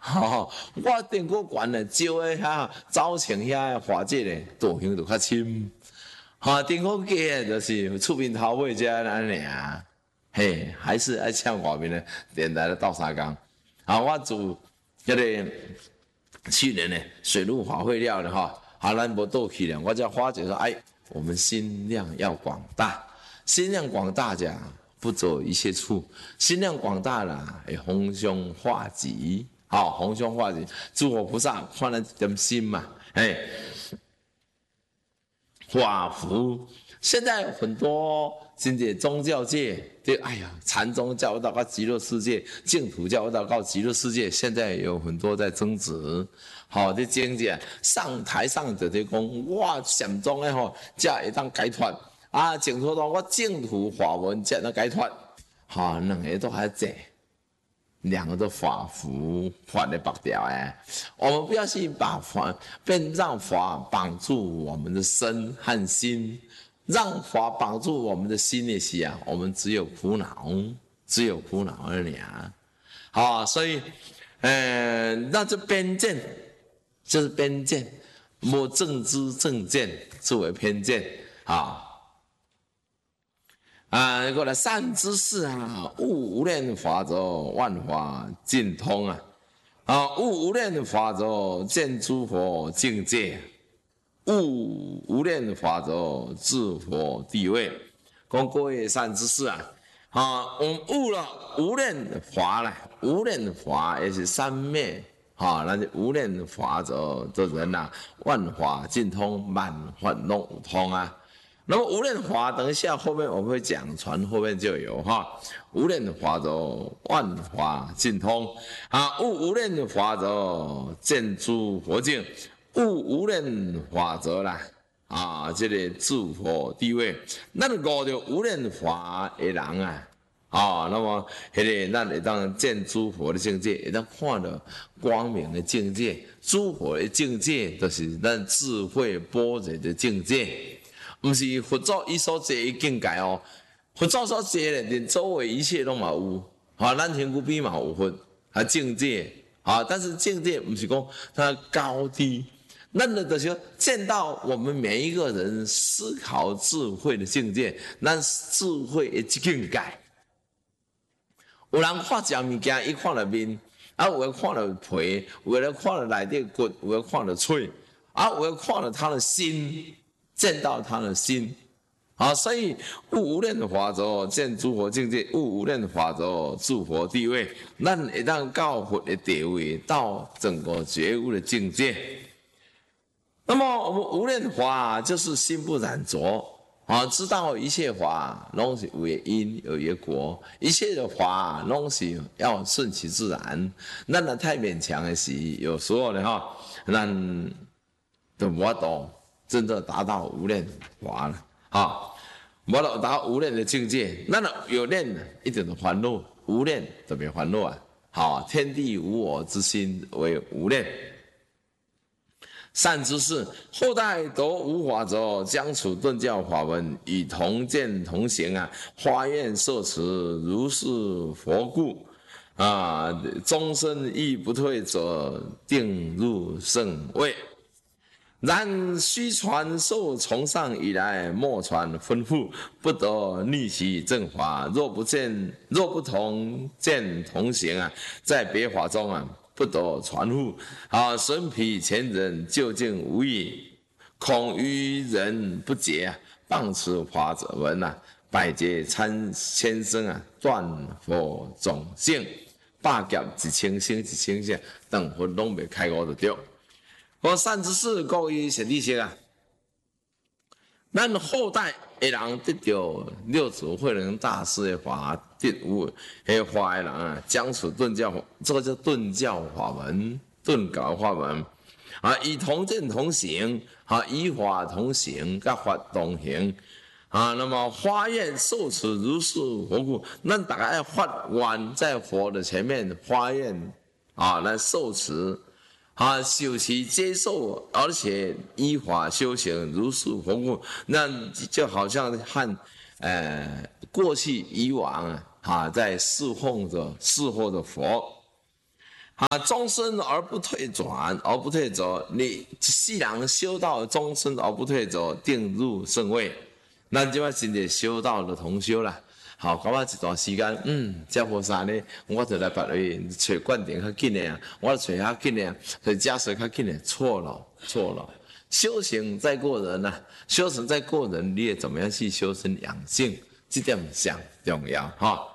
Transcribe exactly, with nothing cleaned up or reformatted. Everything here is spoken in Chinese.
吼，我顶过悬咧，招诶遐早前遐华姐咧，道行就较深。吼，顶过家诶，就是出面头尾遮安尼啊。嘿，还是爱请外面的电台咧斗相共。啊，我自迄个去年呢水陆法会了了哈，啊，咱无倒去了，我才发觉说，哎，我们心量要广大，心量广大者不走一切处，心量广大啦，会逢凶化吉。好，逢凶化吉，诸佛菩萨看咱一点心嘛，哎，法福。现在很多真正宗教界，对，哎呀，禅宗教到到极乐世界，净土教到到极乐世界，现在有很多在争执。好，这经济上台上就在讲，我禅宗的吼，才会当解脱啊，净土宗我净土法门才能解脱。好，两个都还在。两个都法符法的绑掉哎，我们不要去把法变让法绑住我们的身和心，让法绑住我们的心的时啊，我们只有苦恼，只有苦恼而已啊。好，所以，呃，那这偏见就是偏见，无正知正见作为偏见啊。啊，过来善知识啊，悟无量法则，万法尽通啊！啊，悟无量法则，见诸佛境界；悟无量法则，治佛地位。讲各位善知识啊，啊，我们悟了无量法了，无量法也是三昧啊，那就无量法则的人呐、啊，万法尽通，万法弄通啊。那么无量法，等一下后面我们会讲，传后面就有哈。无量法则，万法尽通啊！悟无量法则，见诸佛境；悟无量法则啦啊，这个治佛地位。咱悟着无量法的人啊，啊，那么迄个咱会当见诸佛的境界，会当看到光明的境界。诸佛的境界，就是咱智慧般若的境界。不是佛祖伊所坐的境界哦，佛祖所坐的连周围一切都嘛有，啊，咱身躯边嘛有佛，啊境界，啊，但是境界不是讲它高低，那的就是说见到我们每一个人思考智慧的境界，咱智慧的境界。有人看一样物件，伊看了面，啊，有人看了皮，有人看了内底骨，有人看了喙，啊，有人看了他的心。见到他的心，啊，所以悟无量的法则，见诸佛境界；悟无量的法则，治佛地位。咱会当到佛的地位，到整个觉悟的境界。那么我们无量法就是心不染浊啊，知道一切法拢是有因有业果，一切的法拢是要顺其自然。咱若太勉强的时，有时候呢哈，咱就无法度。真正达到无量法了啊！无达到无量的境界，那有念一点的烦恼，无念就没烦恼啊！好，天地无我之心为无念。善知识，后代得无法则，将此顿教法门，以同见同行啊！发愿受持，如是佛故啊！终身亦不退者，定入圣位。然须传授从上以来，莫传吩咐，不得逆其正法。若不见，若不同见同行啊，在别法中啊，不得传付。啊，神彼前人究竟无益，恐于人不解啊。谤此法者闻啊，百劫参千生啊，断佛种性，百劫一千生一千生，等佛拢未开悟就对。我善知识，各位贤弟兄啊，咱后代的人得到六祖慧能大师的法得悟，迄法的人啊，将此顿教，这个叫顿教法门，顿教法门啊，以同见同行啊，以法同行，甲法同行啊。那么发愿受持如是佛故，咱大家要发愿在佛的前面发愿啊，来受持。啊，修习接受，而且依法修行，如是佛故，那就好像和呃过去以往啊，啊在侍奉着侍奉着佛啊，终身而不退转，而不退走。你一世人修道终身而不退走，定入圣位。咱即摆真正修道的同修啦。好，到啊一段时间，嗯，遮无啥呢，我就来别位找灌顶较紧的啊，我找较紧的啊，找加水较紧的，错了，错了。修行在过人呐、啊，修行在过人，你也怎么样去修身养性，这点上重要哈。